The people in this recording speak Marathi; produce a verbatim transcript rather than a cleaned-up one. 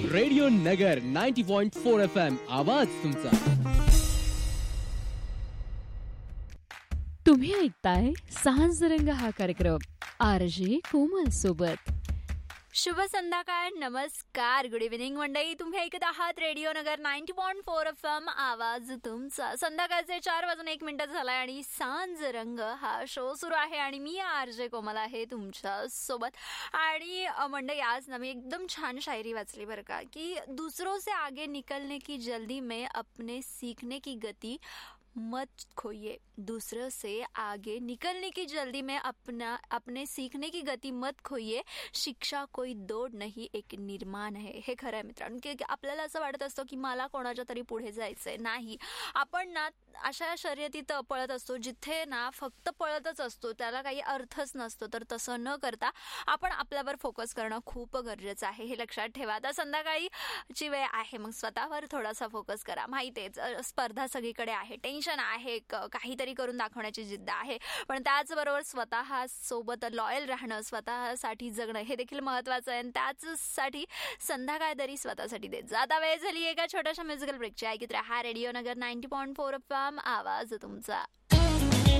रेडिओ नगर ninety point four F M आवाज तुमचा. तुम्ही ऐकताय सांज रंग हा कार्यक्रम आर जे कोमल सोबत. शुभ संध्याकाळ, नमस्कार, गुड इव्हिनिंग मंडळी. तुम्ही ऐकत आहात रेडिओ नगर ninety point four F M आवाज तुमचा. संध्याकाळचे चार वाजून एक मिनिट झालाय आणि सांज रंग हा शो सुरू आहे आणि मी आर जे कोमल आहे तुमच्या सोबत. आणि मंडळी आज ना मी एकदम छान शायरी वाचली बरं का, की दूसरों से आगे निकलने की जल्दी में अपने सीखने की गति मत खोइए. दूसरों से आगे निकलने की जल्दी में अपना अपने सीखने की गति मत खोइए. शिक्षा कोई दौड नाही, एक निर्माण आहे. हे खरं आहे मित्रांनो, की आपल्याला असं वाटत असतं की मला कोणाच्या तरी पुढे जायचंय. नाही, आपण ना अशा शर्यतीत पळत असतो जिथे ना फक्त पळतच असतो, त्याला काही अर्थच नसतो. तर तसं न करता आपण आपल्यावर फोकस करणं खूप गरजेचं आहे, हे लक्षात ठेवा. आता संध्याकाळीची वेळ आहे, मग स्वतःवर थोडासा फोकस करा. माहितीच स्पर्धा सगळीकडे आहे, टेन्शन आहे, काहीतरी करून दाखवण्याची जिद्द आहे, पण त्याचबरोबर स्वतः सोबत लॉयल राहणं, स्वतःसाठी जगणं हे देखील महत्वाचं आहे. आणि त्याचसाठी संध्याकाळ तरी स्वतःसाठी देत जा. आता वेळ झाली एका छोट्याशा म्युझिकल ब्रेकची. ऐकत राहा रेडिओ नगर ninety point four F M आवाज तुमचा.